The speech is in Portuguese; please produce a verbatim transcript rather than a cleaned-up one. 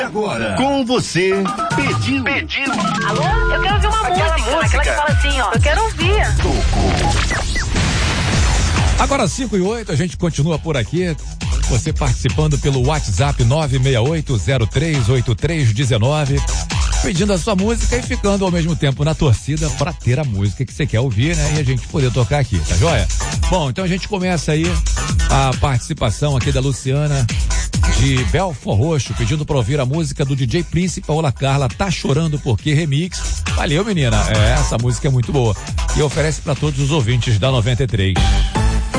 Agora, com você, pediu. Pediu. Alô? Eu quero ouvir uma Aquela música. música. Aquela que fala assim, ó. Eu quero ouvir. Agora cinco e oito, a gente continua por aqui. Você participando pelo WhatsApp nove seis oito zero três oito três um nove, pedindo a sua música e ficando ao mesmo tempo na torcida para ter a música que você quer ouvir, né? E a gente poder tocar aqui, tá joia? Bom, então a gente começa aí a participação aqui da Luciana de Belfor Roxo, pedindo para ouvir a música do D J Prince, Paola Carla, Tá Chorando Porque Remix. Valeu, menina. É, essa música é muito boa. E oferece para todos os ouvintes da noventa e três.